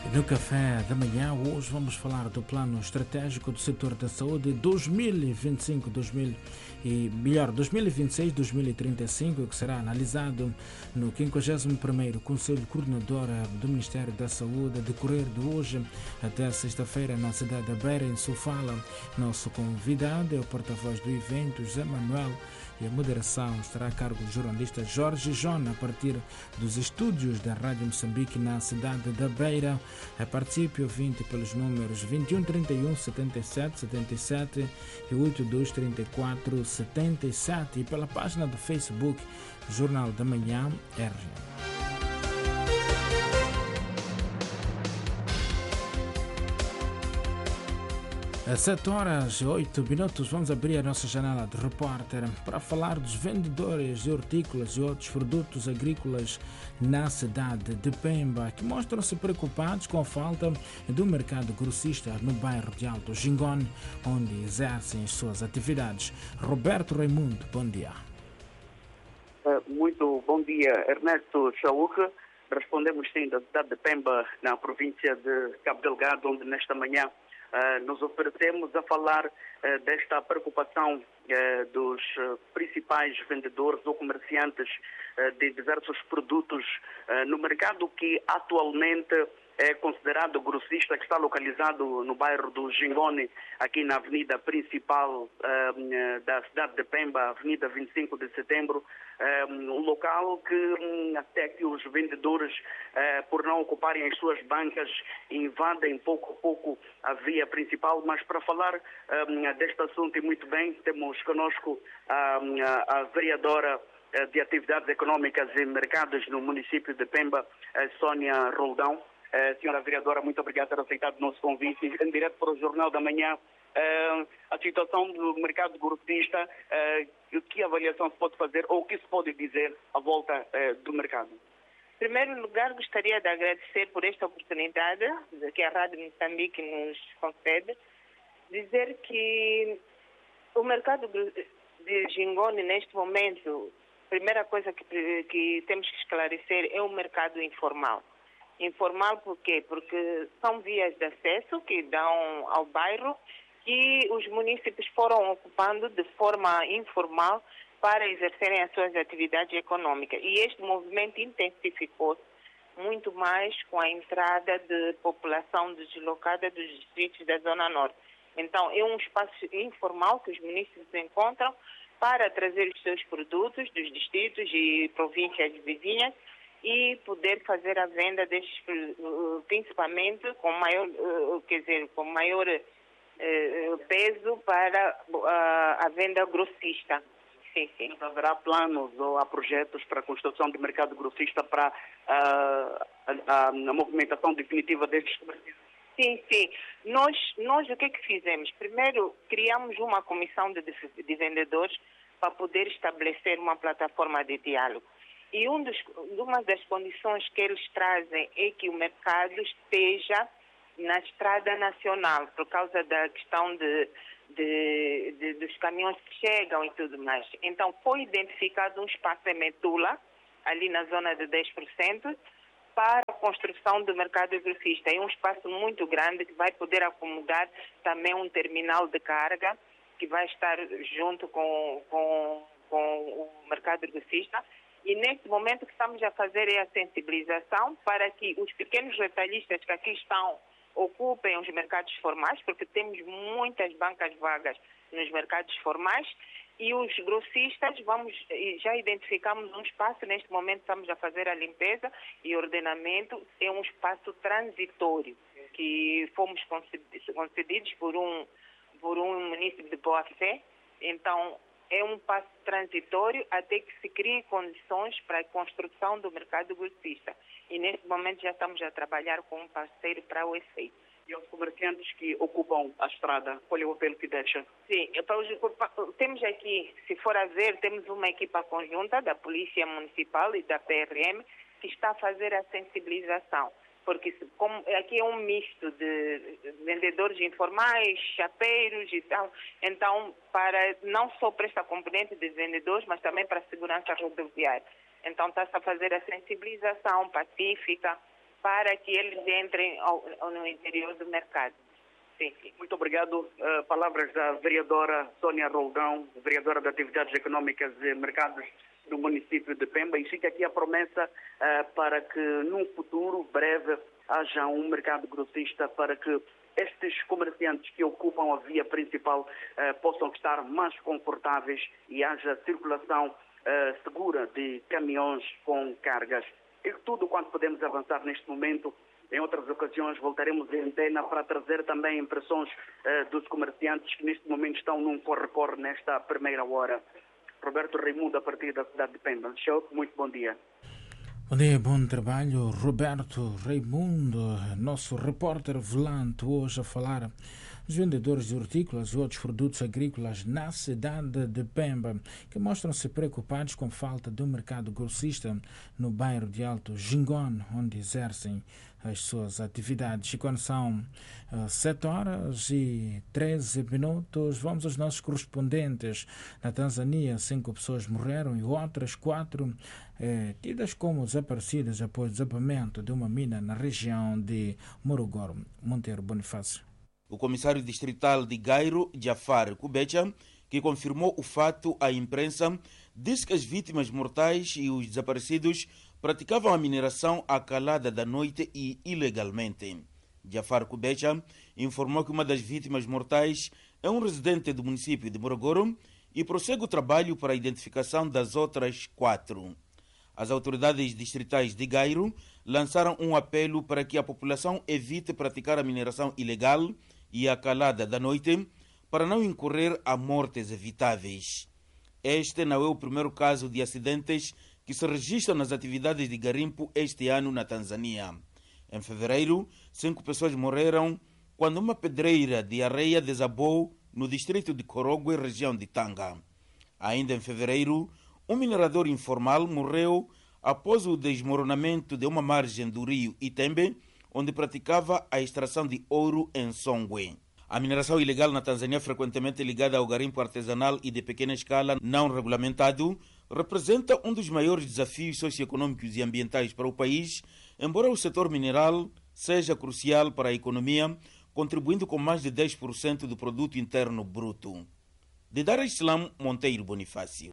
No café da manhã, hoje vamos falar do plano estratégico do setor da saúde 2026-2035, que será analisado no 51º Conselho Coordenador do Ministério da Saúde, a decorrer de hoje até sexta-feira na cidade da Beira, em Sofala. Nosso convidado é o porta-voz do evento, José Manuel, e a moderação estará a cargo do jornalista Jorge Jona, a partir dos estúdios da Rádio Moçambique na cidade da Beira. Participe, ouvinte, pelos números 21 31 77 77 e 82 34 77 e pela página do Facebook Jornal da Manhã RGM. Às 7h08, vamos abrir a nossa janela de repórter para falar dos vendedores de hortícolas e outros produtos agrícolas na cidade de Pemba, que mostram-se preocupados com a falta do mercado grossista no bairro de Alto Jingone, onde exercem suas atividades. Roberto Raimundo, bom dia. Muito bom dia, Ernesto Chauque. Respondemos sim da cidade de Pemba, na província de Cabo Delgado, onde nesta manhã nos oferecemos a falar desta preocupação dos principais vendedores ou comerciantes de diversos produtos no mercado que atualmente é considerado grossista, que está localizado no bairro do Jingone, aqui na avenida principal da cidade de Pemba, Avenida 25 de Setembro, um local que até que os vendedores, por não ocuparem as suas bancas, invadem pouco a pouco a via principal. Mas para falar deste assunto, e muito bem, temos conosco a vereadora de Atividades Econômicas e Mercados no município de Pemba, Sónia Roldão. Senhora vereadora, muito obrigado por ter aceitado o nosso convite. Em direto para o Jornal da Manhã, a situação do mercado grossista, que avaliação se pode fazer ou o que se pode dizer à volta do mercado? Em primeiro lugar, gostaria de agradecer por esta oportunidade que a Rádio Moçambique nos concede, dizer que o mercado de Jingone, neste momento, a primeira coisa que temos que esclarecer é o mercado informal. Informal por quê? Porque são vias de acesso que dão ao bairro que os municípios foram ocupando de forma informal para exercerem as suas atividades econômicas. E este movimento intensificou-se muito mais com a entrada de população deslocada dos distritos da Zona Norte. Então, é um espaço informal que os municípios encontram para trazer os seus produtos dos distritos e províncias vizinhas e poder fazer a venda destes, principalmente com maior, com maior peso para a venda grossista. Sim, sim. Mas haverá planos ou há projetos para a construção de mercado grossista para a movimentação definitiva destes comerciantes? Sim, sim. Nós o que é que fizemos? Primeiro, criamos uma comissão de vendedores para poder estabelecer uma plataforma de diálogo. E uma das condições que eles trazem é que o mercado esteja na estrada nacional, por causa da questão dos caminhões que chegam e tudo mais. Então, foi identificado um espaço em Metula, ali na zona de 10%, para a construção do mercado grossista. É um espaço muito grande que vai poder acomodar também um terminal de carga, que vai estar junto com o mercado grossista. E neste momento o que estamos a fazer é a sensibilização para que os pequenos retalhistas que aqui estão ocupem os mercados formais, porque temos muitas bancas vagas nos mercados formais, e os grossistas, já identificamos um espaço, neste momento estamos a fazer a limpeza e ordenamento, é um espaço transitório, que fomos concedidos por um município de Boa Fé. Então, é um passo transitório até que se crie condições para a construção do mercado grossista. E neste momento já estamos a trabalhar com um parceiro para o efeito. E aos comerciantes que ocupam a estrada, qual é o apelo que deixa? Sim, temos aqui, se for a ver, temos uma equipa conjunta da Polícia Municipal e da PRM que está a fazer a sensibilização. Porque como aqui é um misto de vendedores informais, chapeiros e tal, então não só para esta componente de vendedores, mas também para a segurança rodoviária. Então está-se a fazer a sensibilização pacífica para que eles entrem no interior do mercado. Sim. Muito obrigado. Palavras da vereadora Sônia Roldão, vereadora de Atividades Econômicas e Mercados do município de Pemba, e fica aqui a promessa para que num futuro breve haja um mercado grossista para que estes comerciantes que ocupam a via principal possam estar mais confortáveis e haja circulação segura de caminhões com cargas. E tudo quanto podemos avançar neste momento. Em outras ocasiões voltaremos em antena para trazer também impressões dos comerciantes que neste momento estão num corre-corre nesta primeira hora. Roberto Raimundo, a partir da cidade de Pemba. Show, muito bom dia. Bom dia, bom trabalho, Roberto Raimundo, nosso repórter volante hoje a falar dos vendedores de hortícolas e outros produtos agrícolas na cidade de Pemba, que mostram-se preocupados com a falta de um mercado grossista no bairro de Alto Jingon, onde exercem as suas atividades. E quando são 7h13, vamos aos nossos correspondentes. Na Tanzânia, 5 pessoas morreram e outras 4 tidas como desaparecidas após o desabamento de uma mina na região de Morogoro. Monteiro Bonifácio. O comissário distrital de Gairo, Jafar Kubecha, que confirmou o fato à imprensa, disse que as vítimas mortais e os desaparecidos praticavam a mineração à calada da noite e ilegalmente. Jafar Kubecha informou que uma das vítimas mortais é um residente do município de Morogoro e prossegue o trabalho para a identificação das outras 4. As autoridades distritais de Gairo lançaram um apelo para que a população evite praticar a mineração ilegal e a calada da noite para não incorrer a mortes evitáveis. Este não é o primeiro caso de acidentes que se registram nas atividades de garimpo este ano na Tanzânia. Em fevereiro, 5 pessoas morreram quando uma pedreira de areia desabou no distrito de Korogwe, região de Tanga. Ainda em fevereiro, um minerador informal morreu após o desmoronamento de uma margem do rio Itembe, onde praticava a extração de ouro em Songwe. A mineração ilegal na Tanzânia, frequentemente ligada ao garimpo artesanal e de pequena escala não regulamentado, representa um dos maiores desafios socioeconômicos e ambientais para o país, embora o setor mineral seja crucial para a economia, contribuindo com mais de 10% do produto interno bruto. De Dar es Salaam, Monteiro Bonifácio.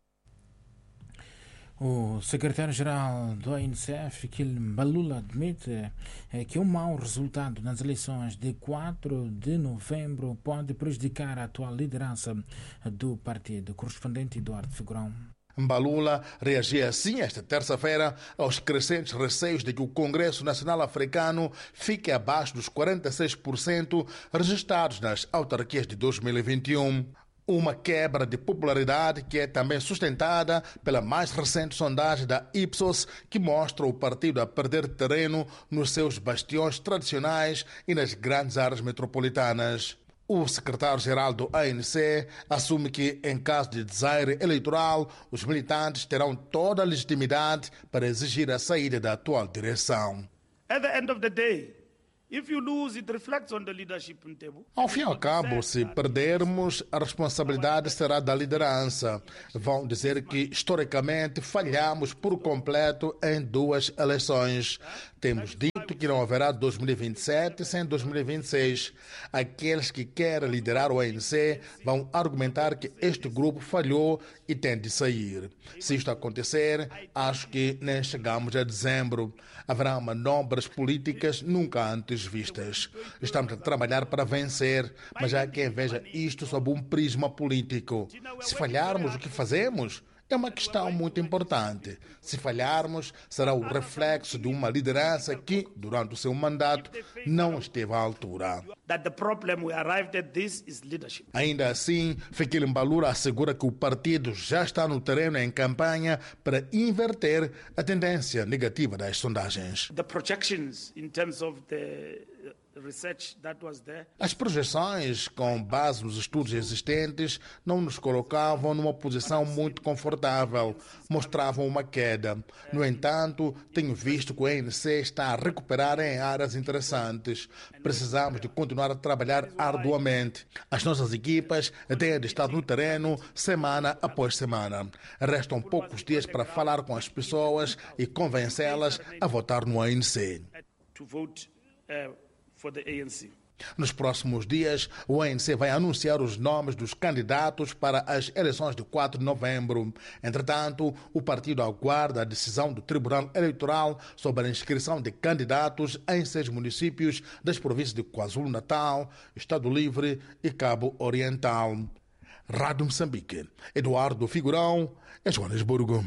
O secretário-geral do ANC, Kil Mbalula, admite que um mau resultado nas eleições de 4 de novembro pode prejudicar a atual liderança do partido. Correspondente Eduardo Figurão. Mbalula reagia assim esta terça-feira aos crescentes receios de que o Congresso Nacional Africano fique abaixo dos 46% registrados nas autarquias de 2021. Uma quebra de popularidade que é também sustentada pela mais recente sondagem da Ipsos, que mostra o partido a perder terreno nos seus bastiões tradicionais e nas grandes áreas metropolitanas. O secretário-geral do ANC assume que, em caso de desaire eleitoral, os militantes terão toda a legitimidade para exigir a saída da atual direção. At the end of the day, if you lose, it reflects on the leadership table. Ao fim e ao cabo, se perdermos, a responsabilidade será da liderança. Vão dizer que, historicamente, falhamos por completo em 2 eleições. Temos dito que não haverá 2027 sem 2026. Aqueles que querem liderar o ANC vão argumentar que este grupo falhou e tem de sair. Se isto acontecer, acho que nem chegamos a dezembro. Haverá manobras políticas nunca antes vistas. Estamos a trabalhar para vencer, mas há quem veja isto sob um prisma político. Se falharmos, o que fazemos? É uma questão muito importante. Se falharmos, será o reflexo de uma liderança que, durante o seu mandato, não esteve à altura. Ainda assim, Fikile Mbalula assegura que o partido já está no terreno em campanha para inverter a tendência negativa das sondagens. As projeções, com base nos estudos existentes, não nos colocavam numa posição muito confortável, mostravam uma queda. No entanto, tenho visto que o ANC está a recuperar em áreas interessantes. Precisamos de continuar a trabalhar arduamente. As nossas equipas têm de estar no terreno semana após semana. Restam poucos dias para falar com as pessoas e convencê-las a votar no ANC. to vote for the ANC. Nos próximos dias, o ANC vai anunciar os nomes dos candidatos para as eleições de 4 de novembro. Entretanto, o partido aguarda a decisão do Tribunal Eleitoral sobre a inscrição de candidatos em 6 municípios das províncias de KwaZulu-Natal, Estado Livre e Cabo Oriental. Rádio Moçambique, Eduardo Figurão, em Joanesburgo.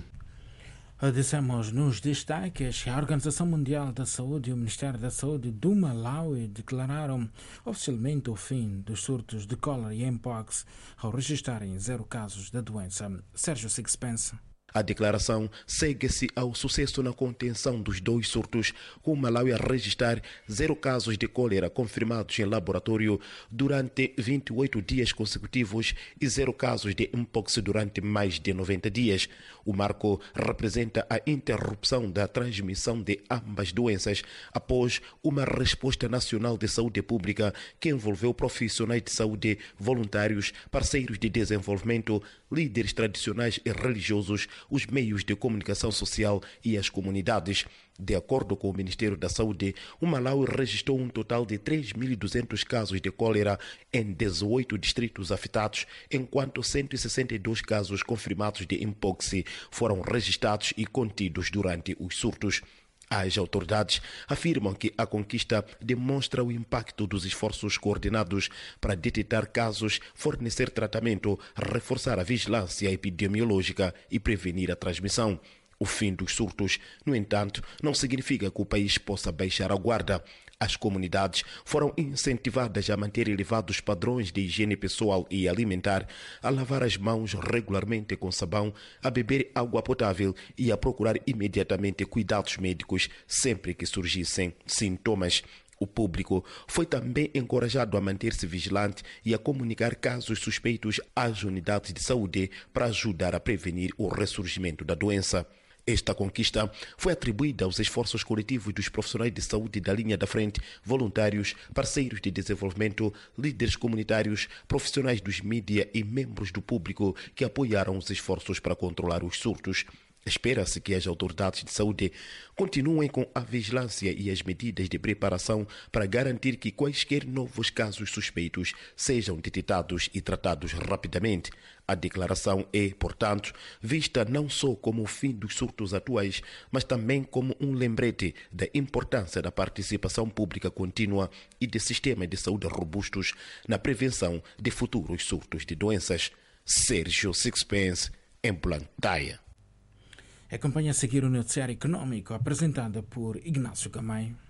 Dissemos nos destaques que a Organização Mundial da Saúde e o Ministério da Saúde do Malawi declararam oficialmente o fim dos surtos de cólera e mpox ao registrarem 0 casos da doença. Sérgio Sixpence. A declaração segue-se ao sucesso na contenção dos 2 surtos, com o Malawi a registrar 0 casos de cólera confirmados em laboratório durante 28 dias consecutivos e 0 casos de mpox durante mais de 90 dias. O marco representa a interrupção da transmissão de ambas doenças após uma resposta nacional de saúde pública que envolveu profissionais de saúde, voluntários, parceiros de desenvolvimento, líderes tradicionais e religiosos, os meios de comunicação social e as comunidades. De acordo com o Ministério da Saúde, o Malawi registrou um total de 3.200 casos de cólera em 18 distritos afetados, enquanto 162 casos confirmados de mpox foram registrados e contidos durante os surtos. As autoridades afirmam que a conquista demonstra o impacto dos esforços coordenados para detectar casos, fornecer tratamento, reforçar a vigilância epidemiológica e prevenir a transmissão. O fim dos surtos, no entanto, não significa que o país possa baixar a guarda. As comunidades foram incentivadas a manter elevados padrões de higiene pessoal e alimentar, a lavar as mãos regularmente com sabão, a beber água potável e a procurar imediatamente cuidados médicos sempre que surgissem sintomas. O público foi também encorajado a manter-se vigilante e a comunicar casos suspeitos às unidades de saúde para ajudar a prevenir o ressurgimento da doença. Esta conquista foi atribuída aos esforços coletivos dos profissionais de saúde da linha da frente, voluntários, parceiros de desenvolvimento, líderes comunitários, profissionais dos mídia e membros do público que apoiaram os esforços para controlar os surtos. Espera-se que as autoridades de saúde continuem com a vigilância e as medidas de preparação para garantir que quaisquer novos casos suspeitos sejam detectados e tratados rapidamente. A declaração é, portanto, vista não só como o fim dos surtos atuais, mas também como um lembrete da importância da participação pública contínua e de sistemas de saúde robustos na prevenção de futuros surtos de doenças. Sérgio Sixpence, em Blantyre. Acompanhe a seguir o noticiário econômico apresentado por Ignácio Camay.